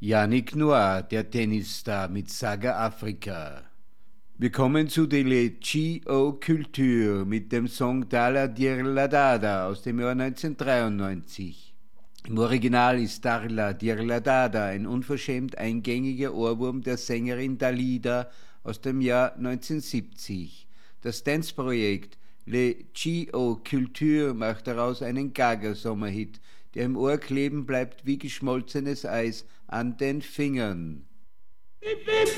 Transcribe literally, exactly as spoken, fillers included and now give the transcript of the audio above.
Yannick Noah, der Tennisstar mit Saga Afrika. Wir kommen zu Dele G O Culture mit dem Song Dalla Dir la Dada aus dem Jahr neunzehnhundertdreiundneunzig. Im Original ist Darla Dir la Dada ein unverschämt eingängiger Ohrwurm der Sängerin Dalida aus dem Jahr neunzehnhundertsiebzig. Das Dance-Projekt Le G O Culture macht daraus einen Gaga-Sommerhit, der im Ohr kleben bleibt wie geschmolzenes Eis an den Fingern.